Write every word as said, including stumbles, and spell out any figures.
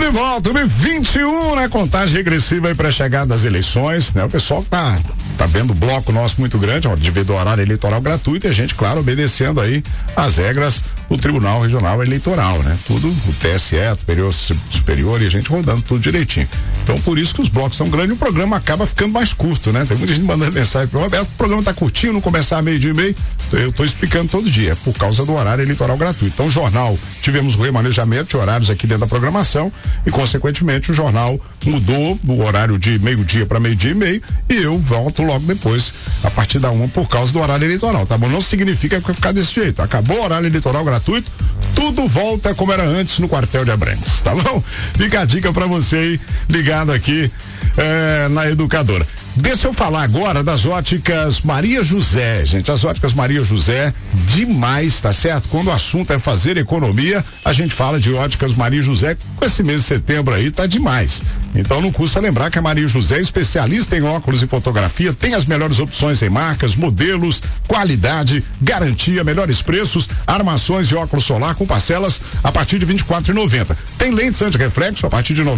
de volta, um e vinte e um, né? Contagem regressiva aí pra chegada das eleições, né? O pessoal tá, tá vendo o bloco nosso muito grande, ó, devido ao horário eleitoral gratuito e a gente, claro, obedecendo aí as regras do Tribunal Regional Eleitoral, né? Tudo, o T S E, Superior, Superior e a gente rodando tudo direitinho. Então, por isso que os blocos são grandes e o programa acaba ficando mais curto, né? Tem muita gente mandando mensagem pro Roberto, o programa tá curtinho, não começar meio dia e meio, eu tô explicando todo dia, por causa do horário eleitoral gratuito. Então, o jornal, tivemos o remanejamento de horários aqui dentro da programação e, consequentemente, o jornal mudou o horário de meio-dia para meio-dia e meio e eu volto logo depois, a partir da uma, por causa do horário eleitoral, tá bom? Não significa que vai ficar desse jeito. Acabou o horário eleitoral gratuito, tudo volta como era antes no quartel de Abrantes, tá bom? Fica a dica pra você aí, ligado aqui é, na Educadora. Deixa eu falar agora das óticas Maria José, gente, as óticas Maria José, demais, tá certo? Quando o assunto é fazer economia, a gente fala de óticas Maria José, com esse mês de setembro aí, tá demais. Então não custa lembrar que a Maria José é especialista em óculos e fotografia, tem as melhores opções em marcas, modelos, qualidade, garantia, melhores preços, armações de óculos solar com parcelas a partir de vinte e quatro reais e noventa centavos. Tem lentes anti-reflexo a partir de